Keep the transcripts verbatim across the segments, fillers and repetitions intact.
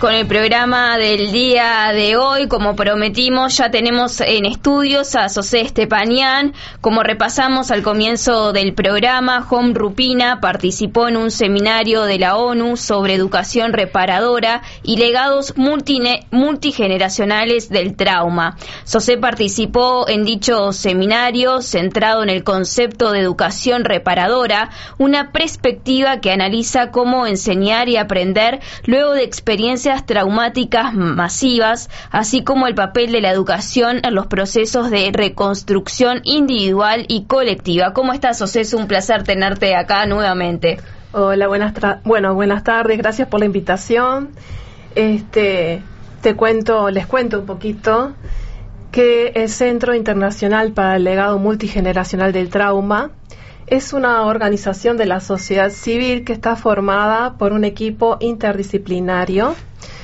con el programa del día de hoy. Como prometimos, ya tenemos en estudios a José Estepanian. Como repasamos al comienzo del programa, Jom Rupina participó en un seminario de la ONU sobre educación reparadora y legados multine- multigeneracionales del trauma. José participó en dicho seminario centrado en el concepto de educación reparadora, una perspectiva que analiza cómo enseñar y aprender luego de experiencias traumáticas masivas, así como el papel de la educación en los procesos de reconstrucción individual y colectiva. ¿Cómo estás, José? Es un placer tenerte acá nuevamente. Hola, buenas tra- bueno, buenas tardes, gracias por la invitación. Este, te cuento, les cuento un poquito que el Centro Internacional para el Legado Multigeneracional del Trauma es una organización de la sociedad civil que está formada por un equipo interdisciplinario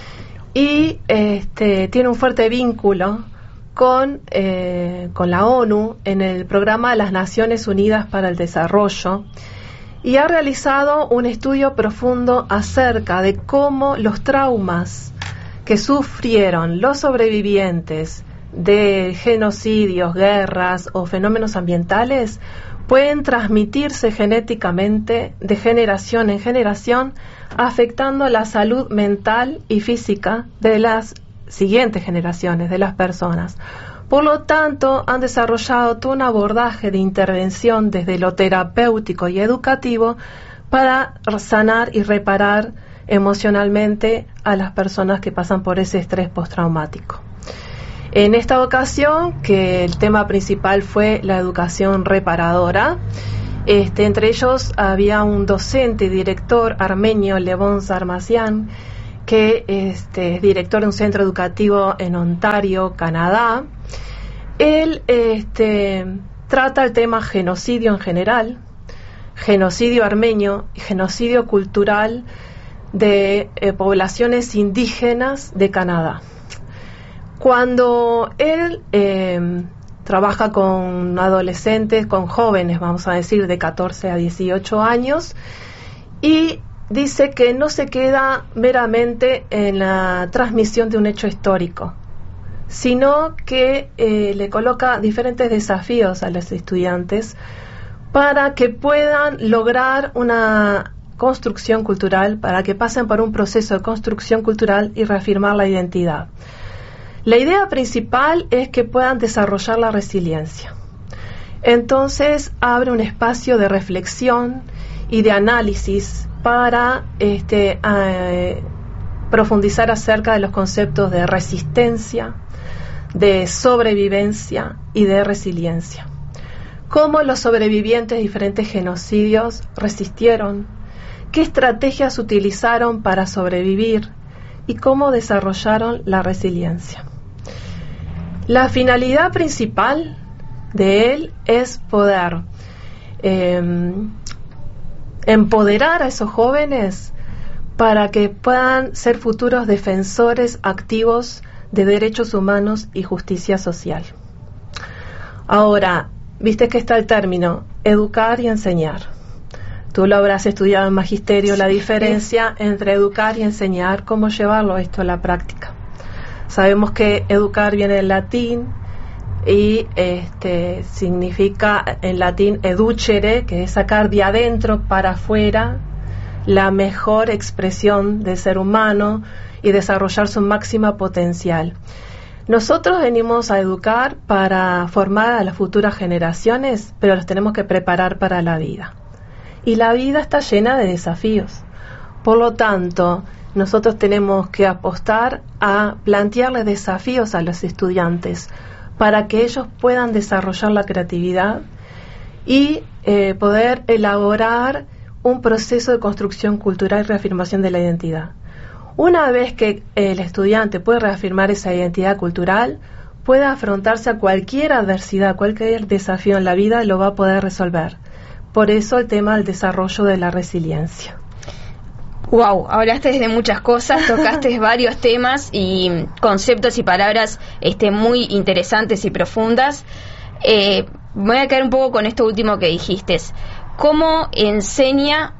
y este, tiene un fuerte vínculo con, eh, con la ONU en el programa de las Naciones Unidas para el Desarrollo, y ha realizado un estudio profundo acerca de cómo los traumas que sufrieron los sobrevivientes de genocidios, guerras o fenómenos ambientales pueden transmitirse genéticamente de generación en generación, afectando la salud mental y física de las siguientes generaciones de las personas. Por lo tanto, han desarrollado todo un abordaje de intervención desde lo terapéutico y educativo para sanar y reparar emocionalmente a las personas que pasan por ese estrés postraumático. En esta ocasión, que el tema principal fue la educación reparadora, este, entre ellos había un docente y director armenio, Levon Sarmasian, que este, es director de un centro educativo en Ontario, Canadá. Él este, trata el tema genocidio en general, genocidio armenio y genocidio cultural de eh, poblaciones indígenas de Canadá. Cuando él eh, trabaja con adolescentes, con jóvenes, vamos a decir, de catorce a dieciocho años, y dice que no se queda meramente en la transmisión de un hecho histórico, sino que eh, le coloca diferentes desafíos a los estudiantes para que puedan lograr una construcción cultural, para que pasen por un proceso de construcción cultural y reafirmar la identidad. La idea principal es que puedan desarrollar la resiliencia. Entonces abre un espacio de reflexión y de análisis para este, eh, profundizar acerca de los conceptos de resistencia, de sobrevivencia y de resiliencia. Cómo los sobrevivientes de diferentes genocidios resistieron, qué estrategias utilizaron para sobrevivir y cómo desarrollaron la resiliencia. La finalidad principal de él es poder eh, empoderar a esos jóvenes para que puedan ser futuros defensores activos de derechos humanos y justicia social. Ahora, viste que está el término educar y enseñar. Tú lo habrás estudiado en magisterio, la diferencia entre educar y enseñar, cómo llevarlo esto a la práctica. Sabemos que educar viene del latín y este significa en latín educere, que es sacar de adentro para afuera la mejor expresión del ser humano y desarrollar su máxima potencial. Nosotros venimos a educar para formar a las futuras generaciones, pero los tenemos que preparar para la vida. Y la vida está llena de desafíos. Por lo tanto, nosotros tenemos que apostar a plantearles desafíos a los estudiantes para que ellos puedan desarrollar la creatividad y eh, poder elaborar un proceso de construcción cultural y reafirmación de la identidad. Una vez que el estudiante puede reafirmar esa identidad cultural, puede afrontarse a cualquier adversidad, cualquier desafío en la vida, lo va a poder resolver. Por eso el tema del desarrollo de la resiliencia. Wow, hablaste de muchas cosas, tocaste varios temas y conceptos y palabras este, muy interesantes y profundas. Eh, me voy a quedar un poco con esto último que dijiste. ¿Cómo enseña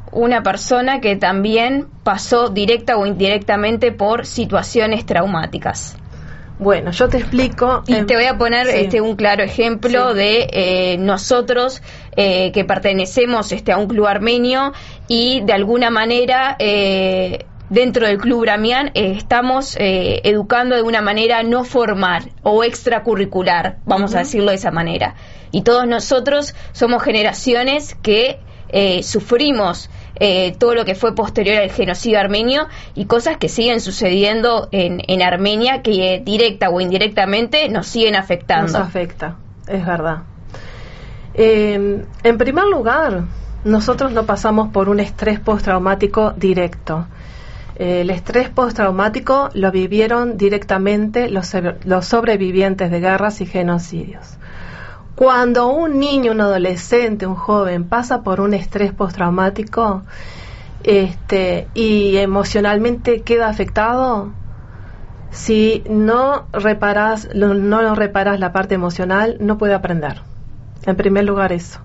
una persona que también pasó directa o indirectamente por situaciones traumáticas. Bueno, yo te explico. Y eh, te voy a poner sí. este un claro ejemplo sí. de eh, nosotros eh, que pertenecemos este a un club armenio y de alguna manera eh, dentro del Club Bramián eh, estamos eh, educando de una manera no formal o extracurricular, vamos uh-huh. a decirlo de esa manera. Y todos nosotros somos generaciones que eh, sufrimos eh, todo lo que fue posterior al genocidio armenio y cosas que siguen sucediendo en, en Armenia que eh, directa o indirectamente nos siguen afectando. Nos afecta, es verdad. Eh, en primer lugar, nosotros no pasamos por un estrés postraumático directo. El estrés postraumático lo vivieron directamente los, los sobrevivientes de guerras y genocidios. Cuando un niño, un adolescente, un joven pasa por un estrés postraumático este, y emocionalmente queda afectado, si no reparas, no, no reparas la parte emocional, no puede aprender. En primer lugar, eso.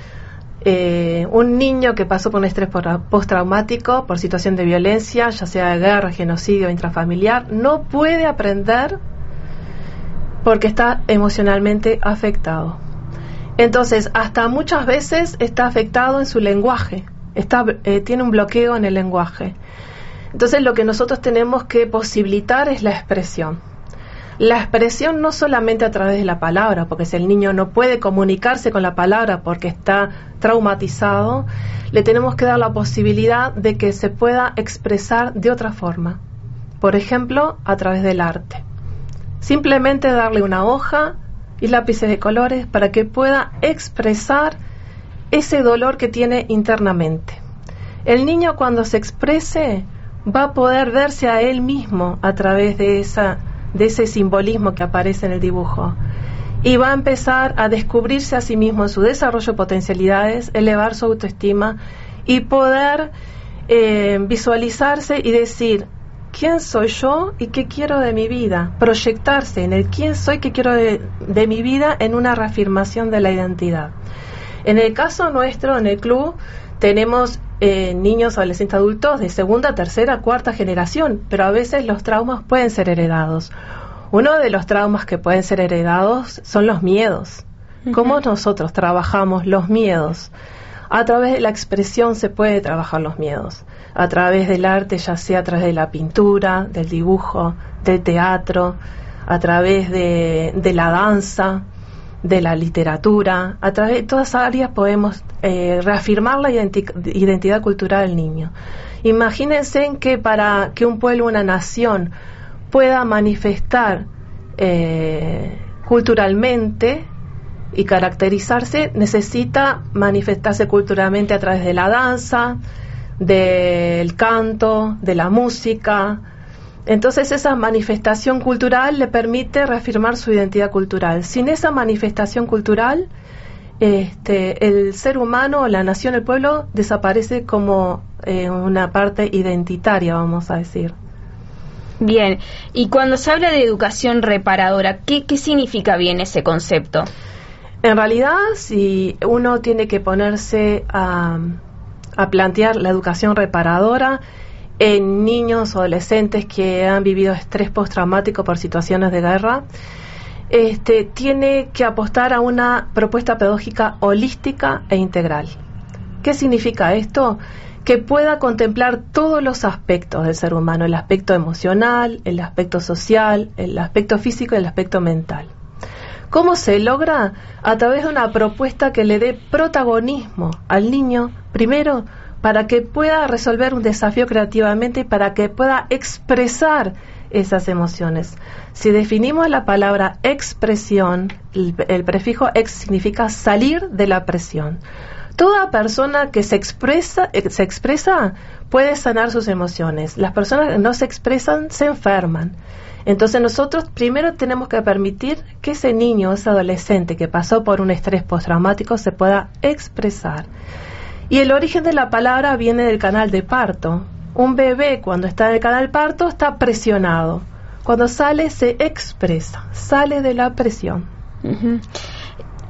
Eh, un niño que pasó por un estrés postraumático por situación de violencia, ya sea de guerra, genocidio, intrafamiliar, no puede aprender porque está emocionalmente afectado. Entonces, hasta muchas veces está afectado en su lenguaje, está, eh, tiene un bloqueo en el lenguaje. Entonces, lo que nosotros tenemos que posibilitar es la expresión. La expresión no solamente a través de la palabra, porque si el niño no puede comunicarse con la palabra porque está traumatizado, le tenemos que dar la posibilidad de que se pueda expresar de otra forma. Por ejemplo, a través del arte. Simplemente darle una hoja y lápices de colores para que pueda expresar ese dolor que tiene internamente. El niño, cuando se exprese, va a poder verse a él mismo a través de esa de ese simbolismo que aparece en el dibujo y va a empezar a descubrirse a sí mismo en su desarrollo de potencialidades, elevar su autoestima y poder eh, visualizarse y decir quién soy yo y qué quiero de mi vida, proyectarse en el quién soy, qué quiero de, de mi vida en una reafirmación de la identidad. En el caso nuestro, en el club, tenemos eh, niños, adolescentes, adultos de segunda, tercera, cuarta generación, pero a veces los traumas pueden ser heredados. Uno de los traumas que pueden ser heredados son los miedos. Uh-huh. ¿Cómo nosotros trabajamos los miedos? A través de la expresión se puede trabajar los miedos. A través del arte, ya sea a través de la pintura, del dibujo, del teatro, a través de, de la danza, de la literatura, a través de todas esas áreas podemos eh, reafirmar la identi- identidad cultural del niño. Imagínense que para que un pueblo, una nación, pueda manifestar eh, culturalmente y caracterizarse, necesita manifestarse culturalmente a través de la danza, del canto, de la música. Entonces esa manifestación cultural le permite reafirmar su identidad cultural. Sin esa manifestación cultural, este, el ser humano, la nación, el pueblo desaparece como eh, una parte identitaria, vamos a decir. Bien, y cuando se habla de educación reparadora, ¿qué, qué significa bien ese concepto? En realidad, si uno tiene que ponerse a, a plantear la educación reparadora en niños o adolescentes que han vivido estrés postraumático por situaciones de guerra, este, tiene que apostar a una propuesta pedagógica holística e integral. ¿Qué significa esto? Que pueda contemplar todos los aspectos del ser humano, el aspecto emocional, el aspecto social, el aspecto físico y el aspecto mental. ¿Cómo se logra? A través de una propuesta que le dé protagonismo al niño, primero, para que pueda resolver un desafío creativamente y para que pueda expresar esas emociones. Si definimos la palabra expresión, el, el prefijo ex significa salir de la presión. Toda persona que se expresa, se expresa puede sanar sus emociones. Las personas que no se expresan se enferman. Entonces nosotros primero tenemos que permitir que ese niño, ese adolescente que pasó por un estrés postraumático se pueda expresar. Y el origen de la palabra viene del canal de parto. Un bebé cuando está en el canal de parto está presionado. Cuando sale se expresa, sale de la presión. Uh-huh.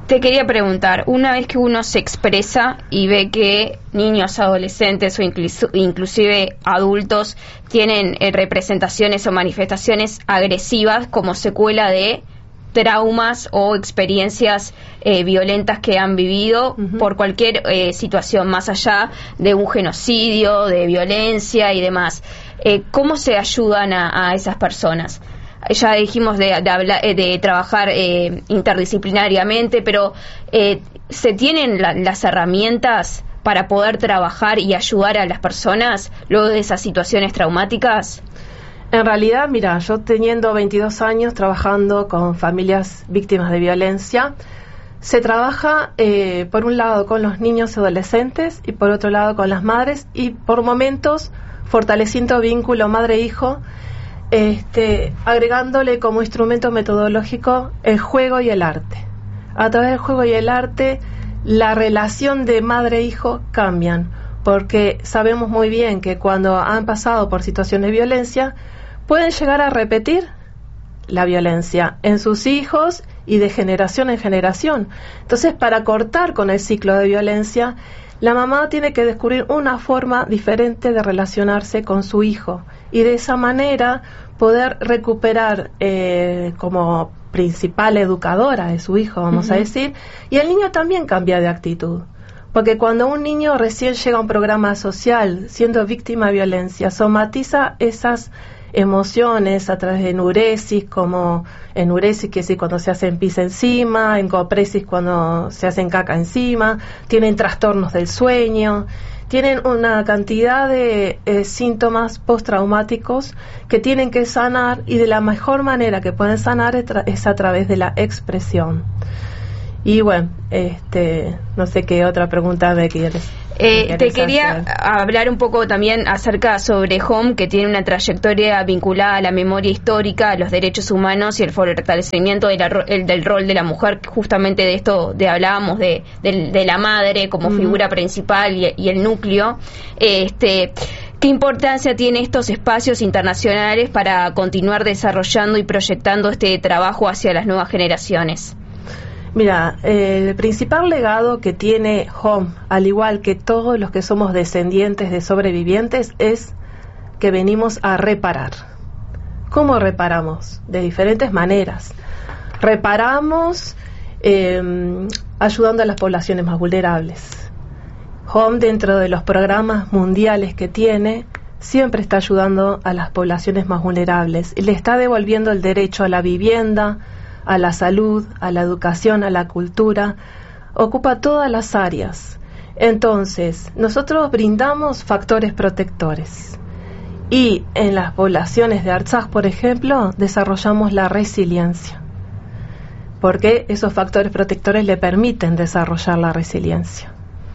Te quería preguntar, una vez que uno se expresa y ve que niños, adolescentes o incluso, inclusive adultos tienen eh, representaciones o manifestaciones agresivas como secuela de traumas o experiencias eh, violentas que han vivido uh-huh. por cualquier eh, situación, más allá de un genocidio, de violencia y demás, eh, ¿cómo se ayudan a, a esas personas? Ya dijimos de, de, hablar, de trabajar eh, interdisciplinariamente, pero eh, ¿se tienen la, las herramientas para poder trabajar y ayudar a las personas luego de esas situaciones traumáticas? En realidad, mira, yo teniendo veintidós años trabajando con familias víctimas de violencia, se trabaja eh, por un lado con los niños y adolescentes y por otro lado con las madres y por momentos fortaleciendo vínculo madre-hijo, Este, agregándole como instrumento metodológico el juego y el arte. A través del juego y el arte, la relación de madre-hijo cambian, porque sabemos muy bien que cuando han pasado por situaciones de violencia, pueden llegar a repetir la violencia en sus hijos y de generación en generación. Entonces, para cortar con el ciclo de violencia, la mamá tiene que descubrir una forma diferente de relacionarse con su hijo y de esa manera poder recuperar eh, como principal educadora de su hijo, vamos uh-huh. a decir, y el niño también cambia de actitud. Porque cuando un niño recién llega a un programa social siendo víctima de violencia, somatiza esas emociones a través de enuresis, como enuresis que es cuando se hacen pis encima, encopresis cuando se hacen caca encima, tienen trastornos del sueño, tienen una cantidad de eh, síntomas postraumáticos que tienen que sanar, y de la mejor manera que pueden sanar es, tra- es a través de la expresión. Y bueno, este, no sé qué otra pregunta me quieres. Eh, te quería hablar un poco también acerca sobre Home, que tiene una trayectoria vinculada a la memoria histórica, a los derechos humanos y el fortalecimiento de la, el, del rol de la mujer. Justamente de esto de hablábamos de, de, de la madre como uh-huh. figura principal y, y el núcleo. Este, ¿qué importancia tiene estos espacios internacionales para continuar desarrollando y proyectando este trabajo hacia las nuevas generaciones? Mira, el principal legado que tiene Home, al igual que todos los que somos descendientes de sobrevivientes, es que venimos a reparar. ¿Cómo reparamos? De diferentes maneras. Reparamos eh, ayudando a las poblaciones más vulnerables. Home, dentro de los programas mundiales que tiene, siempre está ayudando a las poblaciones más vulnerables y le está devolviendo el derecho a la vivienda, a la salud, a la educación, a la cultura, ocupa todas las áreas. Entonces, nosotros brindamos factores protectores y en las poblaciones de Artsaj, por ejemplo, desarrollamos la resiliencia, porque esos factores protectores le permiten desarrollar la resiliencia.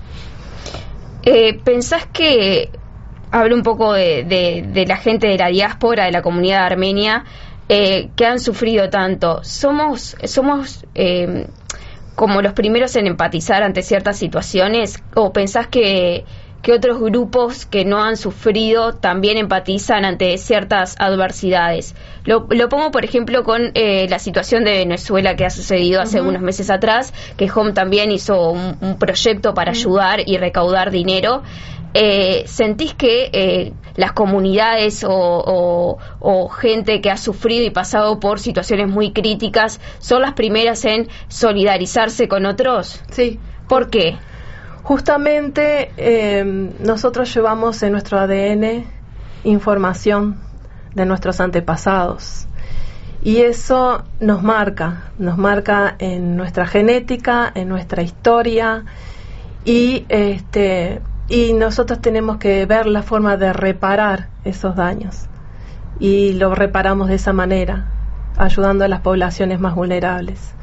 Eh, ¿Pensás que, hablo un poco de, de, de la gente de la diáspora, de la comunidad armenia, Eh, que han sufrido tanto, somos somos eh, como los primeros en empatizar ante ciertas situaciones, o pensás que, que otros grupos que no han sufrido también empatizan ante ciertas adversidades? Lo, lo pongo por ejemplo con eh, la situación de Venezuela que ha sucedido hace uh-huh. unos meses atrás, que Home también hizo un, un proyecto para uh-huh. ayudar y recaudar dinero. Eh, ¿Sentís que eh, las comunidades o, o, o gente que ha sufrido y pasado por situaciones muy críticas son las primeras en solidarizarse con otros? Sí. ¿Por qué? Justamente eh, nosotros llevamos en nuestro A D N información de nuestros antepasados y eso nos marca, nos marca en nuestra genética, en nuestra historia y este y nosotros tenemos que ver la forma de reparar esos daños y lo reparamos de esa manera, ayudando a las poblaciones más vulnerables.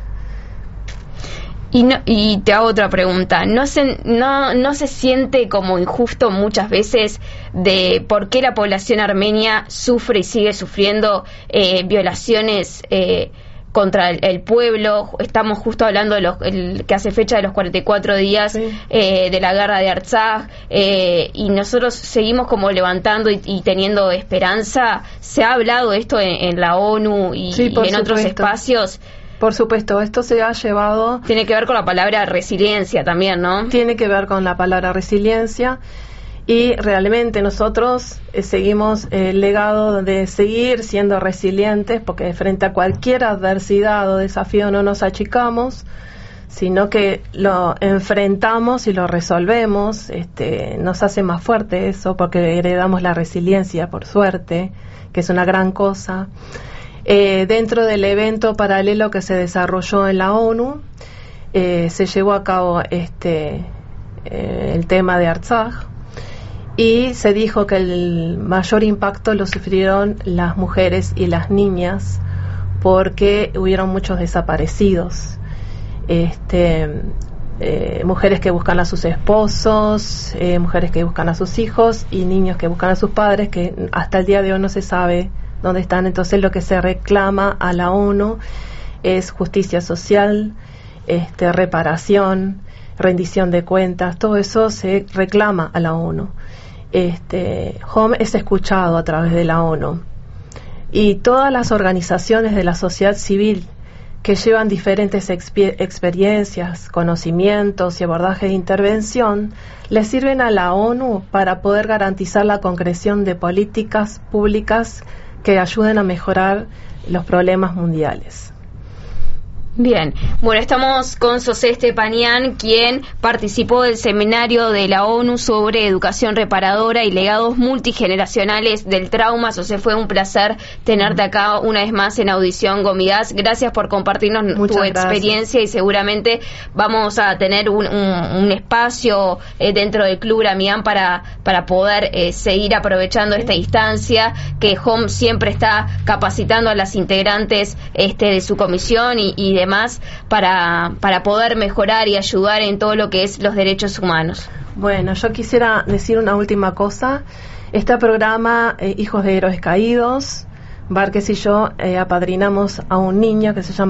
Y, no, y te hago otra pregunta, ¿no se, no, ¿no se siente como injusto muchas veces de por qué la población armenia sufre y sigue sufriendo eh, violaciones eh, contra el, el pueblo? Estamos justo hablando de los, el, que hace fecha de los cuarenta y cuatro días sí. eh, de la guerra de Artsaj, eh, y nosotros seguimos como levantando y, y teniendo esperanza. ¿Se ha hablado esto en, en la ONU y, sí, y en supuesto. otros espacios? Por supuesto, esto se ha llevado... Tiene que ver con la palabra resiliencia también, ¿no? Tiene que ver con la palabra resiliencia y realmente nosotros eh, seguimos eh, el legado de seguir siendo resilientes, porque frente a cualquier adversidad o desafío no nos achicamos, sino que lo enfrentamos y lo resolvemos. Este, nos hace más fuerte eso, porque heredamos la resiliencia, por suerte, que es una gran cosa. Eh, dentro del evento paralelo que se desarrolló en la ONU, eh, se llevó a cabo este eh, el tema de Artsaj, y se dijo que el mayor impacto lo sufrieron las mujeres y las niñas, porque hubieron muchos desaparecidos. Este, eh, mujeres que buscan a sus esposos, eh, mujeres que buscan a sus hijos y niños que buscan a sus padres, que hasta el día de hoy no se sabe dónde están. Entonces lo que se reclama a la ONU es justicia social, este, reparación, rendición de cuentas, todo eso se reclama a la ONU. Este, Home es escuchado a través de la ONU, y todas las organizaciones de la sociedad civil que llevan diferentes exp- experiencias, conocimientos y abordaje de intervención, le sirven a la ONU para poder garantizar la concreción de políticas públicas que ayuden a mejorar los problemas mundiales. Bien, bueno, estamos con José Estepanian, quien participó del seminario de la ONU sobre educación reparadora y legados multigeneracionales del trauma. José, fue un placer tenerte acá una vez más en Audición Gomidas. Gracias por compartirnos Muchas tu gracias. experiencia, y seguramente vamos a tener un, un, un espacio eh, dentro del Club Gramián para, para poder eh, seguir aprovechando esta instancia, que Home siempre está capacitando a las integrantes este, de su comisión y, y demás para, para poder mejorar y ayudar en todo lo que es los derechos humanos. Bueno, yo quisiera decir una última cosa. Este programa, eh, Hijos de Héroes Caídos, Várquez y yo eh, apadrinamos a un niño que se llama